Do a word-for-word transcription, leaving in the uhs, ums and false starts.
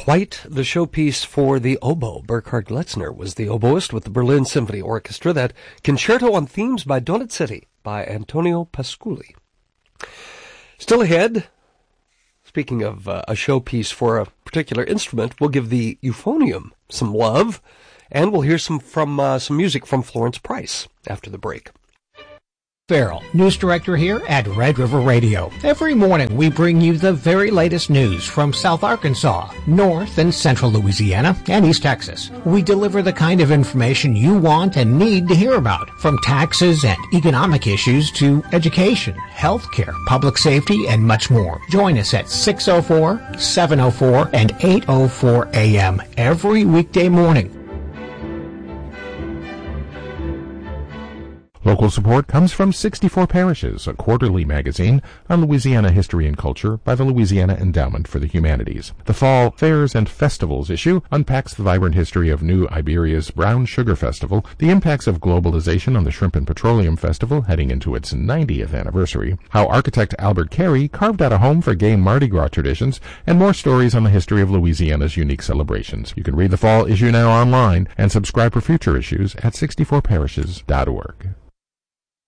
quite the showpiece for the oboe. Burkhard Gletzner was the oboist with the Berlin Symphony Orchestra. That Concerto on Themes by Donizetti by Antonio Pasculi. Still ahead, speaking of uh, a showpiece for a particular instrument, we'll give the euphonium some love, and we'll hear some from uh, some music from Florence Price after the break. Farrell, news director here at Red River Radio. Every morning we bring you the very latest news from South Arkansas, North and Central Louisiana, and East Texas. We deliver the kind of information you want and need to hear about, from taxes and economic issues to education, healthcare, public safety, and much more. Join us at six oh four, seven oh four, and eight oh four a m every weekday morning. Local support comes from sixty-four Parishes, a quarterly magazine on Louisiana history and culture by the Louisiana Endowment for the Humanities. The Fall Fairs and Festivals issue unpacks the vibrant history of New Iberia's Brown Sugar Festival, the impacts of globalization on the Shrimp and Petroleum Festival heading into its ninetieth anniversary, how architect Albert Carey carved out a home for gay Mardi Gras traditions, and more stories on the history of Louisiana's unique celebrations. You can read the fall issue now online and subscribe for future issues at sixty-four parishes dot org.